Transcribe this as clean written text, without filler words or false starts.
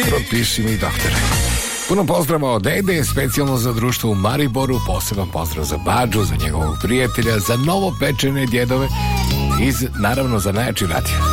Propiši mi, doktore. Puno pozdrava od Dede, specijalno za društvo u Mariboru, poseban pozdrav za Badžu, za njegovog prijatelja, za novopečene djedove i naravno za najjači radio.